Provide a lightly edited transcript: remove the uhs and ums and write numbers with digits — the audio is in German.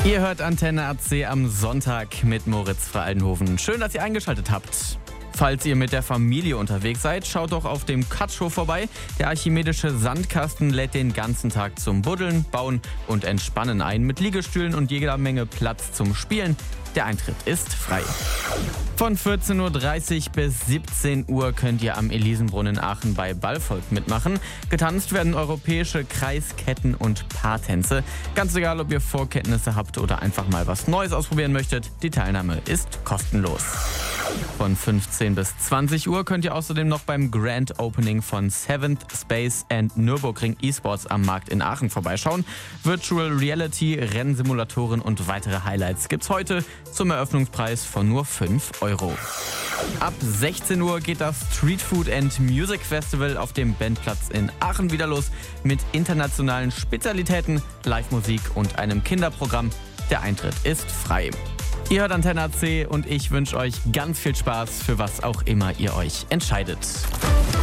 Ihr hört Antenne AC am Sonntag mit Moritz Fraldenhofen. Schön, dass ihr eingeschaltet habt. Falls ihr mit der Familie unterwegs seid, schaut doch auf dem Katschow vorbei. Der archimedische Sandkasten lädt den ganzen Tag zum Buddeln, Bauen und Entspannen ein. Mit Liegestühlen und jeder Menge Platz zum Spielen. Der Eintritt ist frei. Von 14.30 Uhr bis 17 Uhr könnt ihr am Elisenbrunnen Aachen bei Ballvolk mitmachen. Getanzt werden europäische Kreisketten und Paartänze. Ganz egal, ob ihr Vorkenntnisse habt oder einfach mal was Neues ausprobieren möchtet, die Teilnahme ist kostenlos. Von 15 bis 20 Uhr könnt ihr außerdem noch beim Grand Opening von Seventh Space and Nürburgring eSports am Markt in Aachen vorbeischauen. Virtual Reality, Rennsimulatoren und weitere Highlights gibt's heute zum Eröffnungspreis von nur 5 Euro. Ab 16 Uhr geht das Street Food and Music Festival auf dem Bandplatz in Aachen wieder los mit internationalen Spezialitäten, Live-Musik und einem Kinderprogramm. Der Eintritt ist frei. Ihr hört Antenne AC und ich wünsche euch ganz viel Spaß, für was auch immer ihr euch entscheidet.